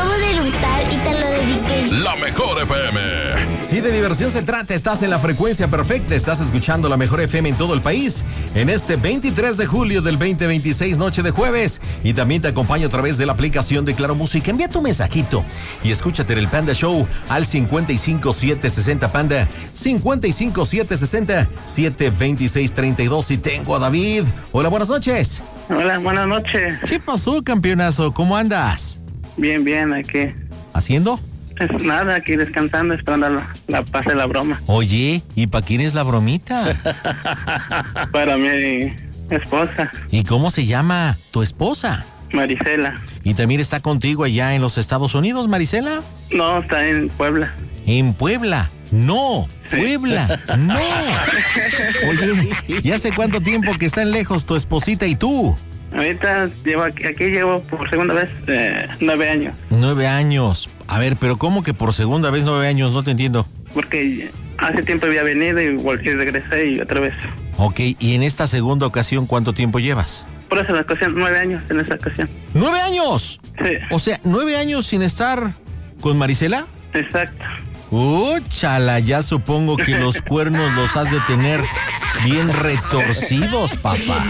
acabo de eructar y te lo dediqué. La Mejor FM. Si de diversión se trata, estás en la frecuencia perfecta. Estás escuchando La Mejor FM en todo el país. En este 23 de julio del 2026, noche de jueves. Y también te acompaño a través de la aplicación de Claro Música. Envía tu mensajito y escúchate en el Panda Show al 55760 Panda. 55760-72632. Y tengo a David. Hola, buenas noches. Hola, buenas noches. ¿Qué pasó, campeonazo? ¿Cómo andas? Bien, aquí. ¿Haciendo? Es nada, aquí descansando, esperando la pase la broma. Oye, ¿y para quién es la bromita? Para mi esposa. ¿Y cómo se llama tu esposa? Marisela. ¿Y también está contigo allá en los Estados Unidos, Marisela? No, está en Puebla. ¿En Puebla? No, sí. Puebla, no. Oye, ¿y hace cuánto tiempo que están lejos tu esposita y tú? Ahorita llevo por segunda vez 9 años. 9 años. A ver, pero ¿cómo que por segunda vez 9 años? No te entiendo. Porque hace tiempo había venido y regresé y otra vez. Ok, ¿y en esta segunda ocasión cuánto tiempo llevas? Por eso en la ocasión, 9 años en esa ocasión. ¿9 años? Sí. O sea, 9 años sin estar con Marisela. Exacto. Chala, ya supongo que los cuernos los has de tener bien retorcidos, papá.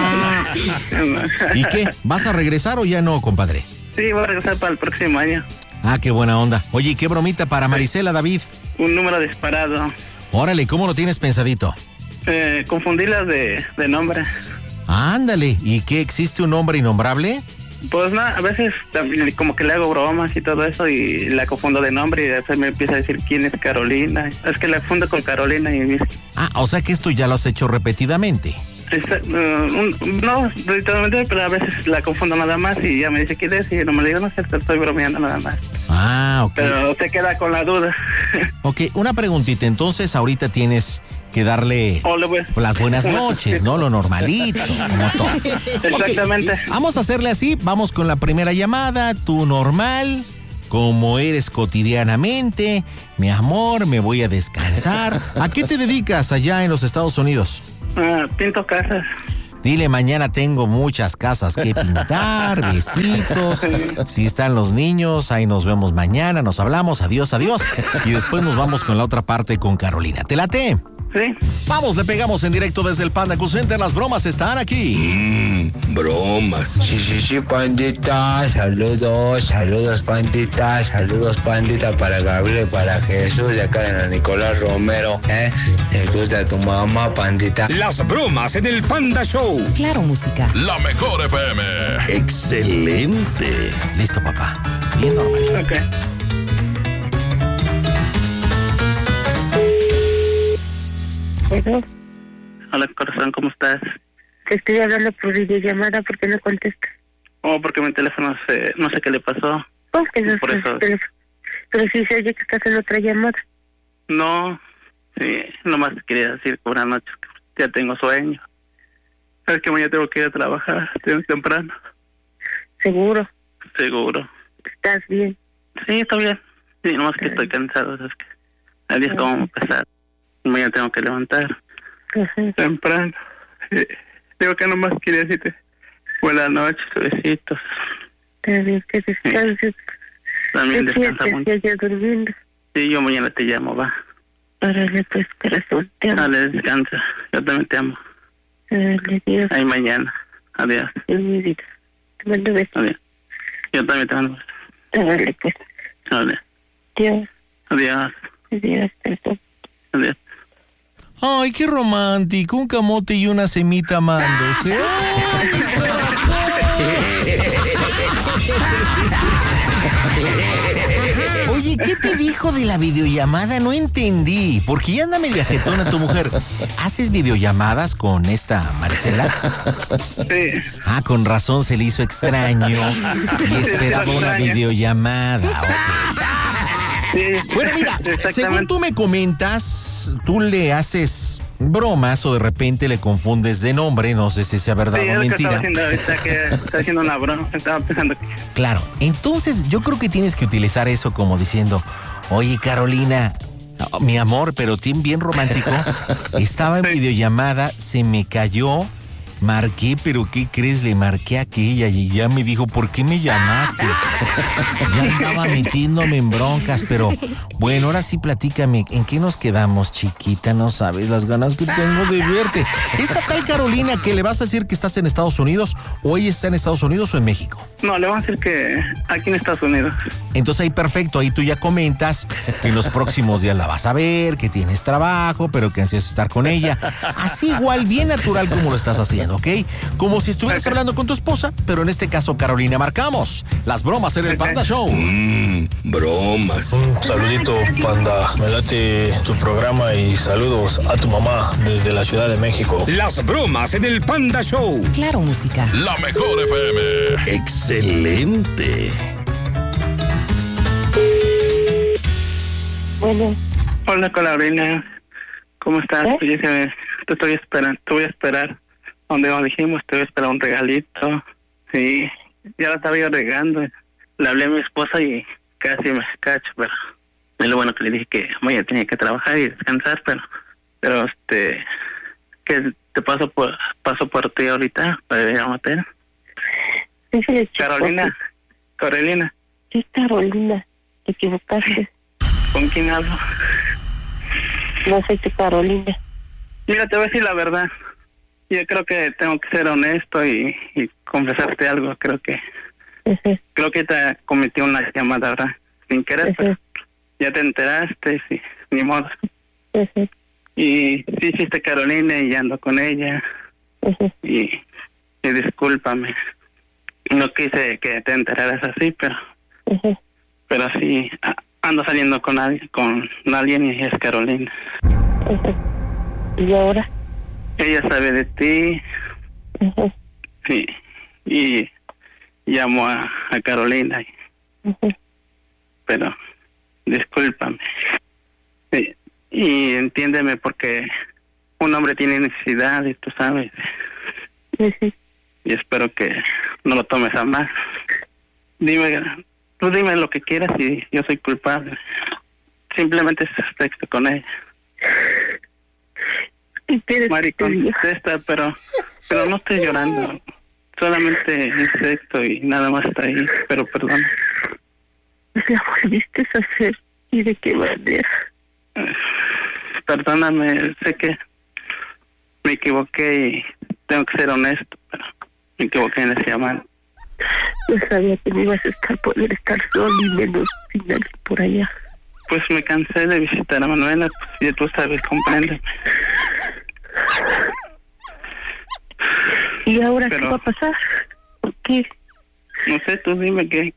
¿Y qué? ¿Vas a regresar o ya no, compadre? Sí, voy a regresar para el próximo año. Ah, qué buena onda. Oye, ¿y qué bromita para Marisela, David? Un número disparado. Órale, ¿cómo lo tienes pensadito? Confundirlas de nombre. Ándale, ¿y qué? ¿Existe un nombre innombrable? Pues nada, a veces como que le hago bromas y todo eso y la confundo de nombre y después me empieza a decir quién es Carolina. Es que la confundo con Carolina y me... Ah, o sea que esto ya lo has hecho repetidamente. No, literalmente, pero a veces la confundo nada más y ya me dice quién es y no me digo, no sé, te estoy bromeando nada más. Ah, ok. Pero se queda con la duda. Ok, una preguntita, entonces ahorita tienes que darle las buenas noches, ¿no? Lo normalito, como todo. Exactamente. Okay, vamos a hacerle así, vamos con la primera llamada, tú normal, como eres cotidianamente, mi amor, me voy a descansar. ¿A qué te dedicas allá en los Estados Unidos? Pinto casas. Dile, mañana tengo muchas casas que pintar, besitos. Si están los niños, ahí nos vemos mañana, nos hablamos, adiós, adiós. Y después nos vamos con la otra parte con Carolina. ¿Te late? Sí. Vamos, le pegamos en directo desde el Panda Cool Center. Las bromas están aquí. Bromas. Sí, pandita. Saludos, pandita. Saludos, pandita, para Gabriel, para Jesús, de acá de la Nicolás Romero. ¿Te gusta tu mamá, pandita? Las bromas en el Panda Show. Claro Música. La Mejor FM. Excelente. Listo, papá. Bien normal. Ok. Hola, corazón, ¿cómo estás? Te estoy hablando por videollamada, ¿por qué no contestas? Oh, porque mi teléfono no sé qué le pasó. ¿Cómo que no por eso. Pero sí se oye que estás en otra llamada. No, sí, nomás quería decir que buenas noches, ya tengo sueño. Es que mañana tengo que ir a trabajar, temprano. ¿Seguro? Seguro. ¿Estás bien? Sí, está bien. Sí, nomás que estoy cansado, es que el día es como pesado. Mañana tengo que levantar temprano. Digo que nomás quería decirte buenas noches, besitos. También que descanses. Sí. También descansa mucho. Durmiendo. Sí, yo mañana te llamo, va. Órale, pues, corazón, te amo. Dale, descansa. Yo también te amo. Dale, Dios. Ahí mañana. Adiós. Dios, mi vida. Te mando besos. Adiós. Yo también te mando besos. Dale, pues. Adiós. Dios. Adiós. Adiós, perdón. Adiós. Ay, qué romántico, un camote y una semita amándose. Oye, ¿qué te dijo de la videollamada? No entendí, porque ya anda media jetona tu mujer. ¿Haces videollamadas con esta Marisela? Sí. Ah, con razón se le hizo extraño y esperaba una videollamada. Okay. Sí. Bueno, mira, según tú me comentas, tú le haces bromas o de repente le confundes de nombre, no sé si sea verdad o mentira. Sí, estaba haciendo una broma, estaba pensando que... Claro, entonces yo creo que tienes que utilizar eso como diciendo, oye Carolina, mi amor, pero bien romántico, estaba en videollamada, se me cayó Marqué, pero ¿qué crees? Le marqué a aquella y ya me dijo, ¿por qué me llamaste? Ya andaba metiéndome en broncas, pero bueno, ahora sí platícame, ¿en qué nos quedamos, chiquita? No sabes las ganas que tengo de verte. Esta tal Carolina, que le vas a decir que estás en Estados Unidos, o ella está en Estados Unidos o en México. No, le voy a decir que aquí en Estados Unidos. Entonces ahí perfecto, ahí tú ya comentas que en los próximos días la vas a ver, que tienes trabajo, pero que ansias estar con ella. Así igual, bien natural como lo estás haciendo, ¿ok? Como si estuvieras hablando con tu esposa, pero en este caso, Carolina, marcamos las bromas en el Panda Show. Bromas. Un saludito, Panda. Me late tu programa y saludos a tu mamá desde la Ciudad de México. Las bromas en el Panda Show. Claro, música. La mejor FM. Excelente. Bueno. Hola, Carolina. ¿Cómo estás? Oye, te voy a esperar. Donde nos dijimos, te voy a esperar un regalito. Sí, ya la estaba yo regando. Le hablé a mi esposa y casi me cacho, pero es lo bueno que le dije que ella tenía que trabajar y descansar, pero que te paso por ti ahorita para ir a motel. Carolina. Sí, Carolina, te equivocaste. ¿Con quién hablo? No soy tu Carolina. Mira, te voy a decir la verdad. Yo creo que tengo que ser honesto y confesarte algo. Creo que te cometí una llamada, ¿verdad? Sin querer, pero ya te enteraste, sí, ni modo. Y sí hiciste Carolina y ando con ella. Y discúlpame. No quise que te enteraras así, pero sí ando saliendo con alguien y es Carolina. ¿Y ahora? Ella sabe de ti. Sí. Y llamo a Carolina. Pero discúlpame. Sí. Y entiéndeme porque un hombre tiene necesidades, tú sabes. Y espero que no lo tomes a mal. Tú dime lo que quieras y yo soy culpable. Simplemente sexto con ella. Mari, contesta, pero no estoy llorando. Solamente insecto y nada más está ahí, pero perdón. La volviste a hacer, ¿y de qué manera? Perdóname, sé que me equivoqué y tengo que ser honesto, pero me equivoqué en ese llamado. No sabía que me ibas a poder estar solo y menos sin nadie por allá. Pues me cansé de visitar a Manuela, pues ya tú sabes, compréndeme. ¿Y ahora qué va a pasar? ¿Por qué? No sé, tú dime qué.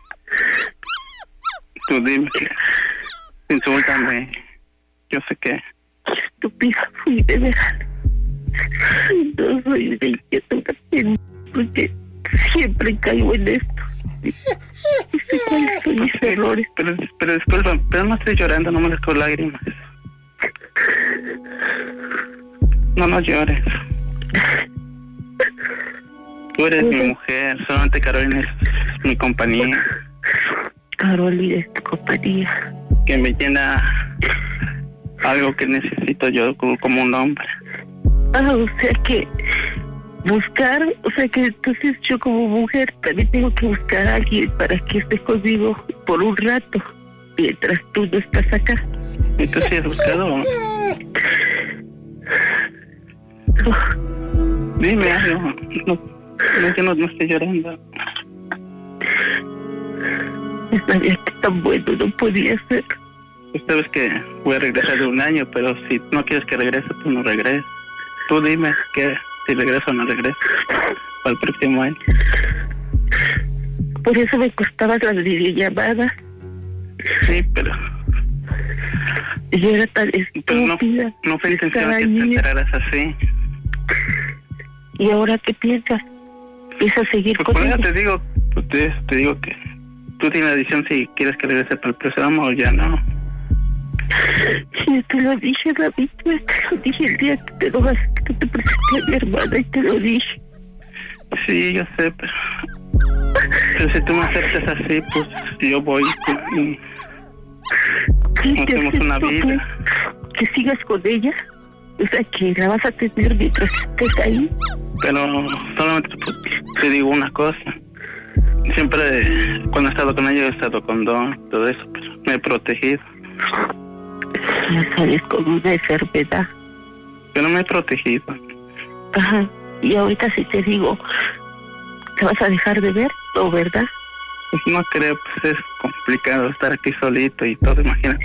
Tú dime que. Insúltame. Yo sé que. Estúpida fui, de verdad. No soy de inquietud, porque siempre caigo en esto. Y sé cuáles son mis errores. Pero disculpa, pero no estoy llorando, no me las con lágrimas. No llores. Tú eres mi mujer, solamente Carolina es mi compañía. Carolina es tu compañía. Que me llena algo que necesito yo como un hombre. O sea que entonces yo como mujer también tengo que buscar a alguien para que esté conmigo por un rato, mientras tú no estás acá. ¿Y tú sí has buscado? Dime algo. No estoy llorando. No sabía que tan bueno no podía ser. Pues sabes que voy a regresar de un año, pero si no quieres que regrese, tú no regreses. Tú dime que si regreso o no regreso para el próximo año. Por eso me costaban las videollamadas. Sí, pero yo era tan estúpida. No fue intención que te enteraras así. ¿Y ahora qué piensas? ¿Piensas seguir pues con ella? Te digo que tú tienes la decisión si quieres que regrese para el próximo o ya no. Yo te lo dije, David, te lo dije el día que te presenté a mi hermana y te lo dije. Sí, yo sé, pero si tú me aceptas así, pues yo voy y hacemos una vida. Que sigas con ella, o sea, que la vas a tener mientras estés ahí. Pero solamente te digo una cosa. Siempre, cuando he estado con ella, he estado con Don, todo eso, pero me he protegido. Ya sabes, con una enfermedad. Pero me he protegido. Ajá. Y ahorita si te digo, ¿te vas a dejar de ver? ¿O verdad? Pues no creo, pues es complicado estar aquí solito y todo, imagínate.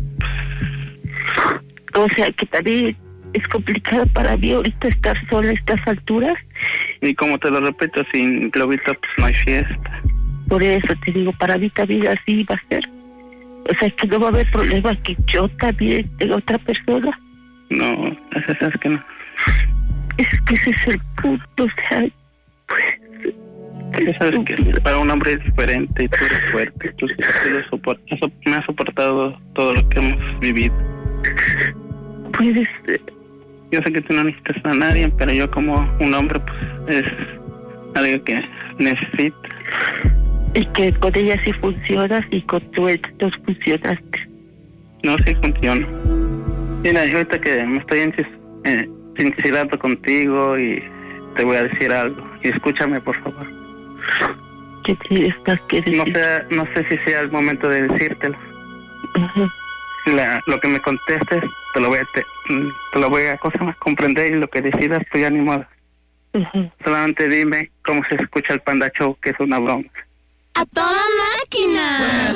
O sea, que también es complicado para mí ahorita estar sola a estas alturas. Y como te lo repito, sin globito pues no hay fiesta. Por eso te digo, para mí también así va a ser. O sea, que no va a haber problema que yo también tenga otra persona. No, es que no. Es que ese es el punto, o sea, pues... Ya sabes que para un hombre es diferente y tú eres fuerte. Tú me has soportado todo lo que hemos vivido. Puedes... Yo sé que tú no necesitas a nadie, pero yo como un hombre, pues, es algo que necesito. Y que con ella sí funcionas y con tu ex no funcionaste. No, sí funciona. Mira, ahorita que me estoy sincerando contigo y te voy a decir algo. Y escúchame, por favor. ¿Qué tienes más que decir? No sé si sea el momento de decírtelo. Uh-huh. Lo que me contestes, te lo voy a comprender, y lo que decidas, pues ya ni modo. Uh-huh. Solamente dime cómo se escucha el Panda Show, que es una broma. ¡A toda máquina!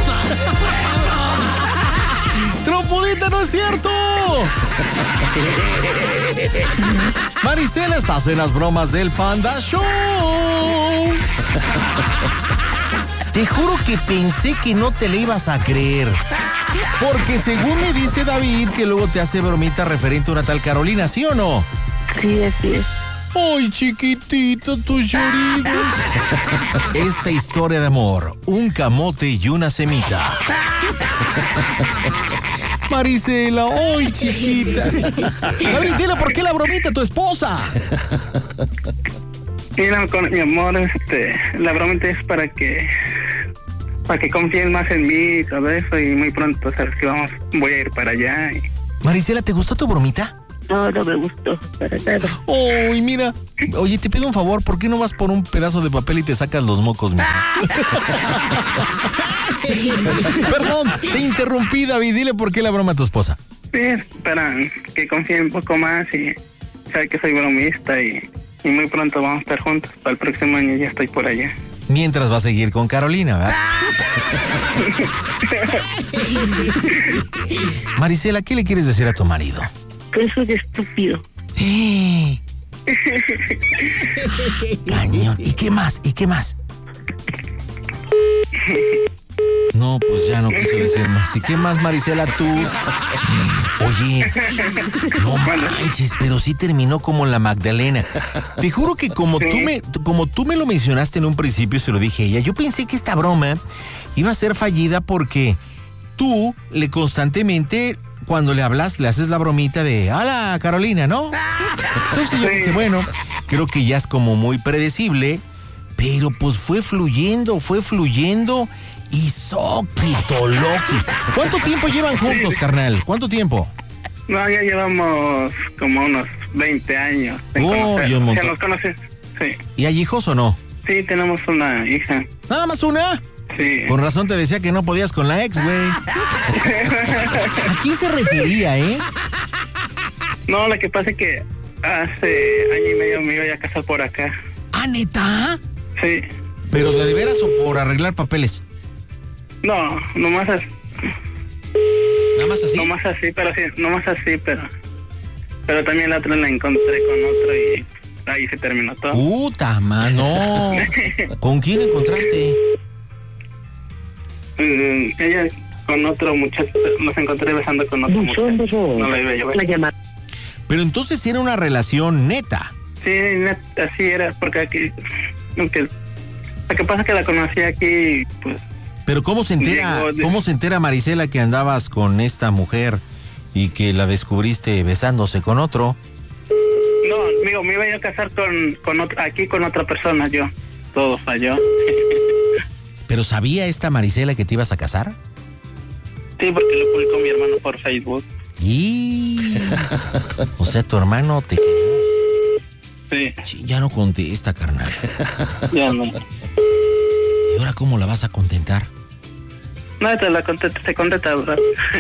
¡Tropudita, no es cierto! Marisela, estás en las bromas del Panda Show. Te juro que pensé que no te le ibas a creer. Porque según me dice David, que luego te hace bromita referente a una tal Carolina, ¿sí o no? Sí, así es. ¡Ay, chiquitito, tus lloridos! Esta historia de amor, un camote y una semita. Marisela, ¡ay, chiquita! David, dile por qué la bromita a tu esposa. Mira, mi amor, la bromita es para que confíen más en mí y todo eso, y muy pronto, sabes que voy a ir para allá. Marisela, ¿te gustó tu bromita? No, no me gustó para nada. Uy, mira. Oye, te pido un favor, ¿por qué no vas por un pedazo de papel y te sacas los mocos, mira? Perdón, te interrumpí, David. Dile por qué la broma a tu esposa. Sí, para que confíen un poco más y sabe que soy bromista y muy pronto vamos a estar juntos. Para el próximo año ya estoy por allá. Mientras va a seguir con Carolina, ¿verdad? Marisela, ¿qué le quieres decir a tu marido? Que soy estúpido. Cañón. ¿Y qué más? ¿Y qué más? No, pues ya no quiso decir más. ¿Y qué más, Marisela, tú? Oye, no manches, pero sí terminó como la Magdalena. Te juro que como tú me lo mencionaste en un principio, se lo dije a ella, yo pensé que esta broma iba a ser fallida porque tú le constantemente, cuando le hablas, le haces la bromita de ¡Hola, Carolina!, ¿no? Entonces yo dije, bueno, creo que ya es como muy predecible, pero pues fue fluyendo y soquito loqui. ¿Cuánto tiempo llevan juntos, carnal? ¿Cuánto tiempo? No, ya llevamos como unos 20 años. Y un montón. ¿Ya nos conoces? Sí. ¿Y hay hijos o no? Sí, tenemos una hija. ¿Nada más una? Sí. Con razón te decía que no podías con la ex, güey. ¿A quién se refería, No, lo que pasa es que hace año y medio me iba a casar por acá. ¿Ah, neta? Sí. ¿Pero de veras o por arreglar papeles? No, nomás así. ¿Nada más así? Nomás así, pero sí, nomás así, pero también la otra la encontré con otro y ahí se terminó todo. ¡Puta, mano! ¿Con quién encontraste? Ella con otro muchacho, nos encontré besando con otro muchacho. No la iba a llevar. Pero entonces era una relación neta. Sí, así era, porque aquí, aunque lo que pasa es que la conocí aquí, pues. Pero ¿cómo se entera Marisela que andabas con esta mujer y que la descubriste besándose con otro? No, amigo, me iba yo a casar con otra persona, yo. Todo falló. ¿Pero sabía esta Marisela que te ibas a casar? Sí, porque lo publicó mi hermano por Facebook. Y... o sea, tu hermano te quemó. Sí. Ya no contesta, carnal. Ya no. ¿Y ahora cómo la vas a contentar? No, te la contesta, te contesta, bro.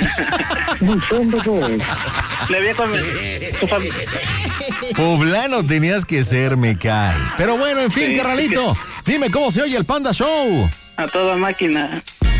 Le voy a comer. Poblano tenías que ser, me cae. Pero bueno, en fin, Sí, carnalito, dime cómo se oye el Panda Show. A toda máquina.